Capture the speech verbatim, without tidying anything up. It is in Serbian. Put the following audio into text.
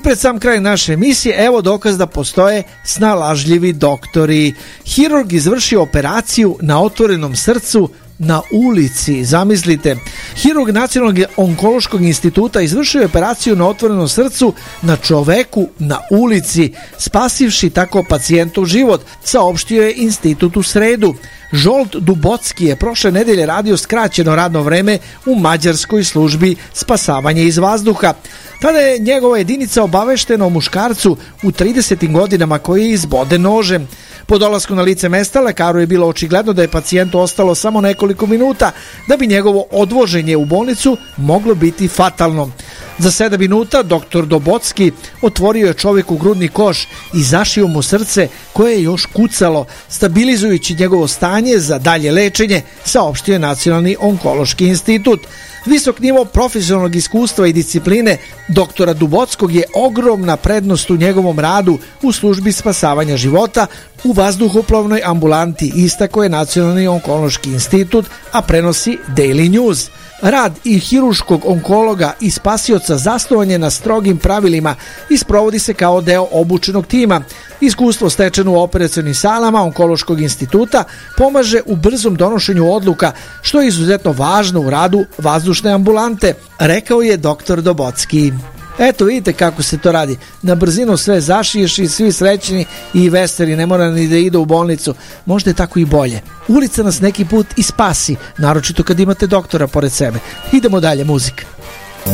pred sam kraj naše emisije, evo dokaz da postoje snalažljivi doktori. Hirurg izvršio operaciju na otvorenom srcu na ulici, zamislite. Hirurg Nacionalnog onkološkog instituta izvršio je operaciju na otvorenom srcu na čoveku na ulici, spasivši tako pacijentov život, saopštio je institut u sredu. Žolt Dubocki je prošle nedelje radio skraćeno radno vreme u mađarskoj službi spasavanja iz vazduha. Tada je njegova jedinica obaveštena o muškarcu u tridesetim godinama koji je izboden nožem. Po dolasku na lice mesta lekaru je bilo očigledno da je pacijentu ostalo samo nekoliko minuta da bi njegovo odvoženje u bolnicu moglo biti fatalno. Za sedam minuta doktor Dubocki otvorio je čovjeku grudni koš i zašio mu srce koje je još kucalo, stabilizujući njegovo stanje za dalje lečenje, saopštio je Nacionalni onkološki institut. Visok nivo profesionalnog iskustva i discipline doktora Dubockog je ogromna prednost u njegovom radu u službi spasavanja života u vazduhoplovnoj ambulanti, istakao je Nacionalni onkološki institut, a prenosi Daily News. Rad i hirurškog onkologa i spasioca zasnovan je na strogim pravilima i sprovodi se kao deo obučenog tima. Iskustvo stečeno u operacionim salama onkološkog instituta pomaže u brzom donošenju odluka, što je izuzetno važno u radu vazdušne ambulante, rekao je doktor Dubocki. Eto, vidite kako se to radi. Na brzinu sve zašiješ i svi srećni i veseli, ne mora ni da ide u bolnicu. Možda je tako i bolje. Ulica nas neki put i spasi, naročito kad imate doktora pored sebe. Idemo dalje, muzika.